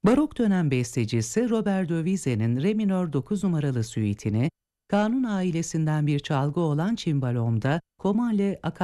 Barok dönem bestecisi Robert Vizet'in Re minör 9 numaralı süitini, Kanun ailesinden bir çalgı olan çimbalomda Komale